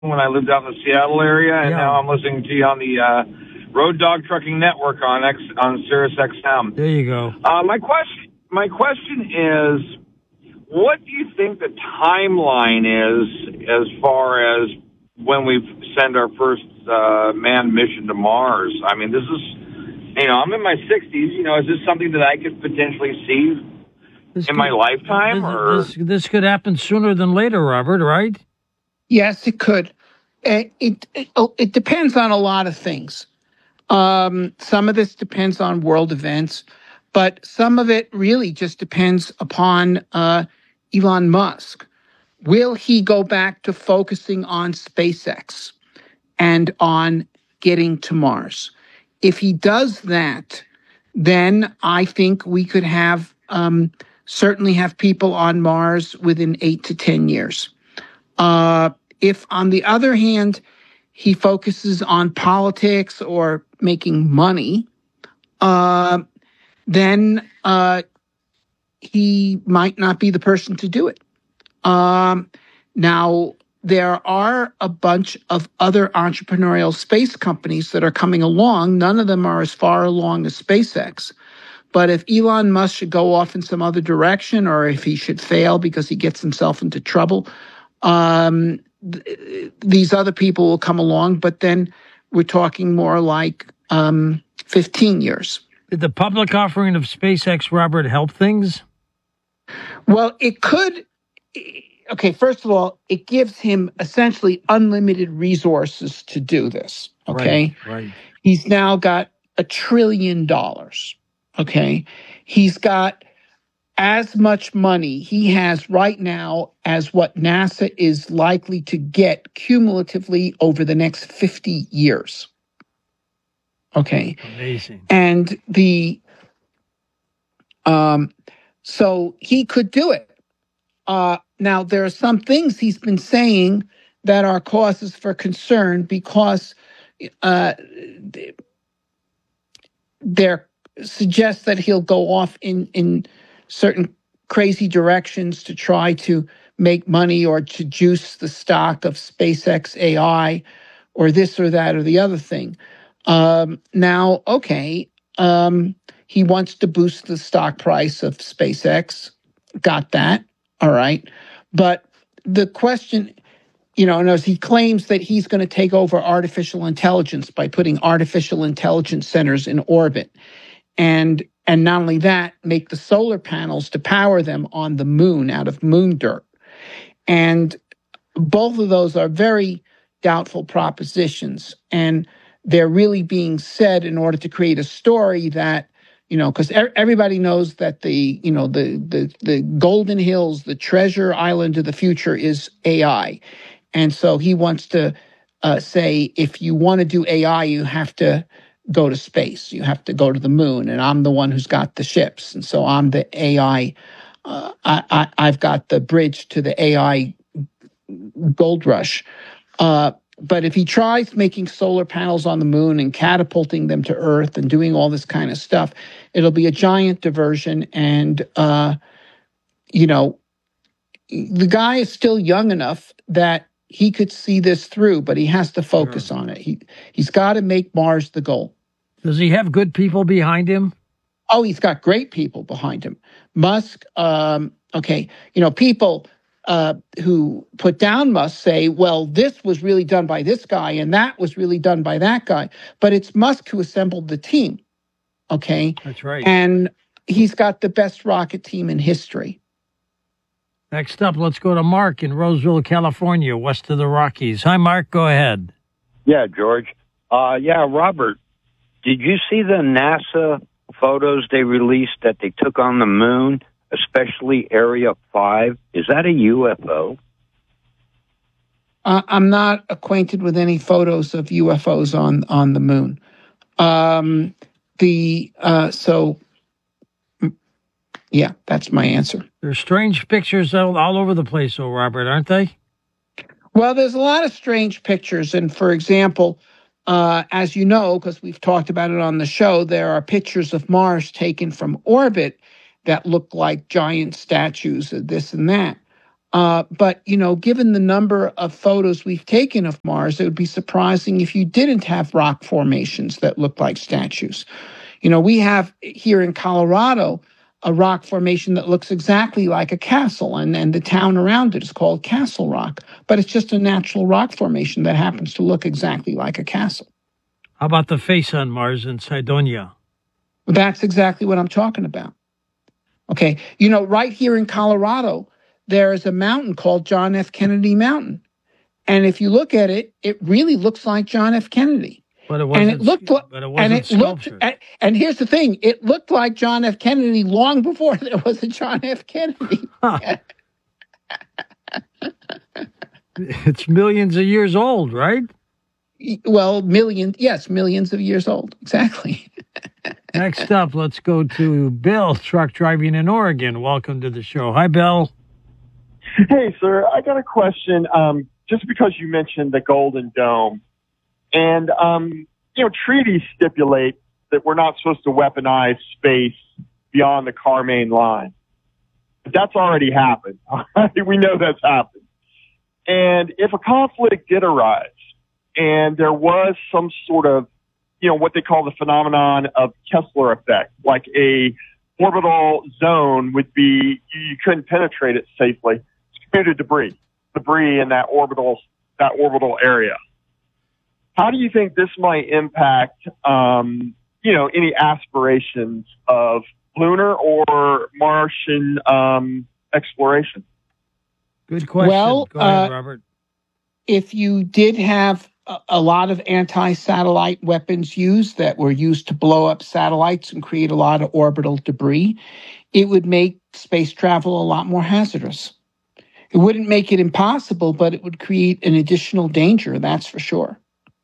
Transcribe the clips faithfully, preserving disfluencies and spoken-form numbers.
when I lived out in the Seattle area, and Yeah. now I'm listening to you on the uh, Road Dog Trucking Network on X on Sirius X M. There you go. Uh, my question, my question is, what do you think the timeline is as far as when we send our first uh, manned mission to Mars? I mean, this is, you know, I'm in my sixties. You know, is this something that I could potentially see This in could, my lifetime? This, or this, this could happen sooner than later, Robert, right? Yes, it could. It, it, it, it depends on a lot of things. Um, some of this depends on world events, but some of it really just depends upon uh, Elon Musk. Will he go back to focusing on SpaceX and on getting to Mars? If he does that, then I think we could have um, certainly have people on Mars within eight to ten years. Uh, if, on the other hand, he focuses on politics or making money, uh, then uh, he might not be the person to do it. Um, now, there are a bunch of other entrepreneurial space companies that are coming along. None of them are as far along as SpaceX. But if Elon Musk should go off in some other direction, or if he should fail because he gets himself into trouble, um, th- these other people will come along. But then we're talking more like um, fifteen years. Did the public offering of SpaceX, Robert, help things? Well, it could. Okay, first of all, it gives him essentially unlimited resources to do this. Okay, Right. right. He's now got a trillion dollars. Okay, he's got as much money he has right now as what NASA is likely to get cumulatively over the next fifty years. Okay. Amazing. And the, um, so he could do it. Uh, now, there are some things he's been saying that are causes for concern because uh, there suggests that he'll go off in, in certain crazy directions to try to make money or to juice the stock of SpaceX A I or this or that or the other thing. Um, now, okay, um, he wants to boost the stock price of SpaceX. Got that. All right. But the question, you know, and as he claims that he's going to take over artificial intelligence by putting artificial intelligence centers in orbit. And and not only that, make the solar panels to power them on the moon out of moon dirt. And both of those are very doubtful propositions. And they're really being said in order to create a story that, you know, because er- everybody knows that the, you know, the, the, the Golden Hills, the treasure island of the future is A I. And so he wants to uh, say, if you want to do A I, you have to go to space. You have to go to the moon. And I'm the one who's got the ships. And so I'm the A I. Uh, I, I, I've got the bridge to the A I gold rush. Uh, but if he tries making solar panels on the moon and catapulting them to Earth and doing all this kind of stuff, it'll be a giant diversion. And, uh, you know, the guy is still young enough that he could see this through, but he has to focus Sure. on it. He, he's got to make Mars the goal. Does he have good people behind him? Oh, he's got great people behind him. Musk, um, okay, you know, people uh, who put down Musk say, well, this was really done by this guy and that was really done by that guy. But it's Musk who assembled the team, okay? That's right. And he's got the best rocket team in history. Next up, let's go to Mark in Roseville, California, west of the Rockies. Hi, Mark. Go ahead. Yeah, George. Uh, yeah, Robert, did you see the NASA photos they released that they took on the moon, especially Area five? Is that a U F O? Uh, I'm not acquainted with any photos of U F Os on, on the moon. Um, the uh, so, yeah, that's my answer. There's strange pictures all, all over the place, though, Robert, aren't they? Well, there's a lot of strange pictures. And for example, uh, as you know, because we've talked about it on the show, there are pictures of Mars taken from orbit that look like giant statues of this and that. Uh, but, you know, given the number of photos we've taken of Mars, it would be surprising if you didn't have rock formations that look like statues. You know, we have here in Colorado a rock formation that looks exactly like a castle, and, and the town around it is called Castle Rock. But it's just a natural rock formation that happens to look exactly like a castle. How about the face on Mars in Cydonia? That's exactly what I'm talking about. Okay. You know, right here in Colorado, there is a mountain called John F. Kennedy Mountain. And if you look at it, it really looks like John F. Kennedy. But it wasn't, and it looked like, but it wasn't and it sculptured. looked, and here's the thing, it looked like John F. Kennedy long before there was a John F. Kennedy. Huh. It's millions of years old, right? Well, millions, yes, millions of years old. Exactly. Next up, let's go to Bill, truck driving in Oregon. Welcome to the show. Hi, Bill. Hey, sir, I got a question. Um, just because you mentioned the Golden Dome, and um, you know, treaties stipulate that we're not supposed to weaponize space beyond the car main line. But that's already happened. We know that's happened. And if a conflict did arise, and there was some sort of, you know, what they call the phenomenon of Kessler effect, like a orbital zone would be, you couldn't penetrate it safely. It's computed debris, debris in that orbital, that orbital area. How do you think this might impact, um, you know, any aspirations of lunar or Martian um, exploration? Good question. Well, go ahead, uh, Robert. If you did have a, a lot of anti-satellite weapons used that were used to blow up satellites and create a lot of orbital debris, it would make space travel a lot more hazardous. It wouldn't make it impossible, but it would create an additional danger, that's for sure.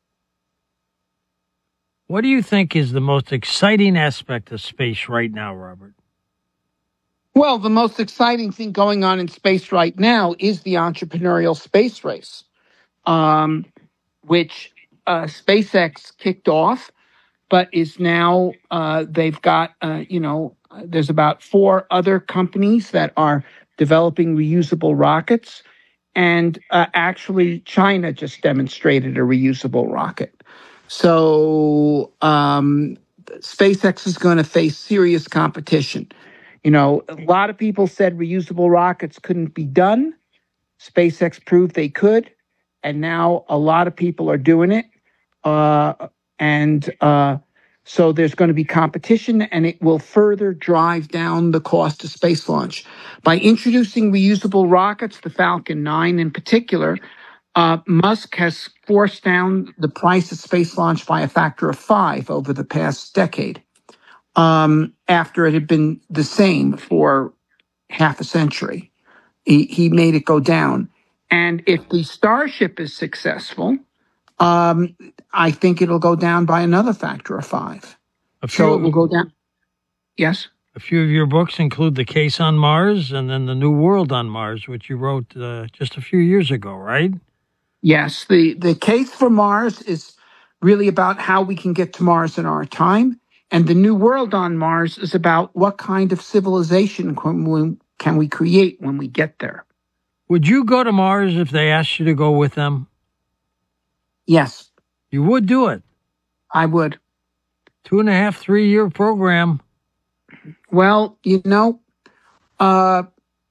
What do you think is the most exciting aspect of space right now, Robert? Well, the most exciting thing going on in space right now is the entrepreneurial space race, um, which uh, SpaceX kicked off, but is now, uh, they've got, uh, you know, there's about four other companies that are developing reusable rockets. And uh, actually, China just demonstrated a reusable rocket. So um, SpaceX is going to face serious competition. You know, a lot of people said reusable rockets couldn't be done. SpaceX proved they could. And now a lot of people are doing it. Uh, and uh, so there's going to be competition, and it will further drive down the cost of space launch. By introducing reusable rockets, the Falcon nine in particular, Uh, Musk has forced down the price of space launch by a factor of five over the past decade, um, after it had been the same for half a century. He, he made it go down. And if the Starship is successful, um, I think it'll go down by another factor of five. A few, So it will go down. Yes? A few of your books include The Case on Mars and then The New World on Mars, which you wrote uh, just a few years ago, right? Yes, the, the case for Mars is really about how we can get to Mars in our time. And the New World on Mars is about what kind of civilization can we, can we create when we get there. Would you go to Mars if they asked you to go with them? Yes. You would do it? I would. Two and a half, three-year program. Well, you know, uh,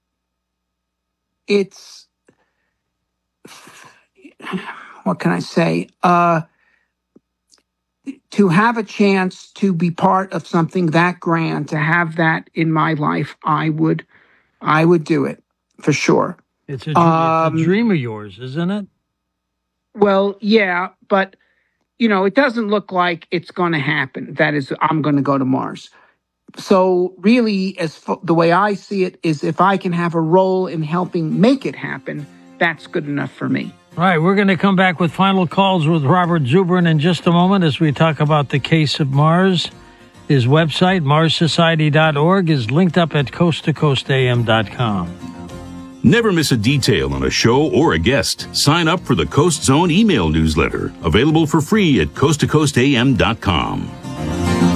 it's... What can I say? Uh, to have a chance to be part of something that grand, to have that in my life, I would, I would do it for sure. It's a, um, it's a dream of yours, isn't it? Well, yeah, but you know, it doesn't look like it's going to happen. That is, I'm going to go to Mars. So really, as f- the way I see it is, if I can have a role in helping make it happen, that's good enough for me. All right, we're going to come back with final calls with Robert Zubrin in just a moment as we talk about the case of Mars. His website, mars society dot org, is linked up at coast to coast a m dot com. Never miss a detail on a show or a guest. Sign up for the Coast Zone email newsletter, available for free at coast to coast a m dot com.